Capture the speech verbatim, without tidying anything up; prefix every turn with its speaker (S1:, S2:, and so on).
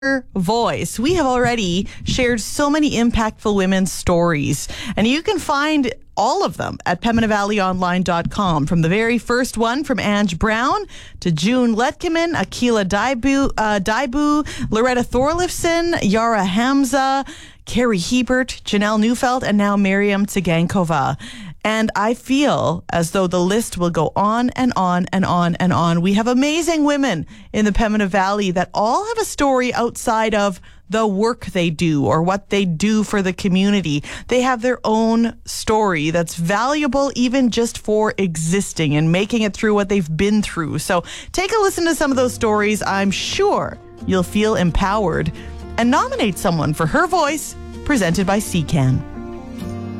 S1: Her voice. We have already shared so many impactful women's stories, and you can find all of them at pembina valley online dot com. From the very first one from Ange Brown to June Letkeman, Akila Daibu, uh, Daibu, Loretta Thorlifson, Yara Hamza, Carrie Hebert, Janelle Neufeld, and now Miriam Tsigankova. And I feel as though the list will go on and on and on and on. We have amazing women in the Pembina Valley that all have a story outside of the work they do or what they do for the community. They have their own story that's valuable even just for existing and making it through what they've been through. So take a listen to some of those stories. I'm sure you'll feel empowered, and nominate someone for Her Voice, presented by C C A N.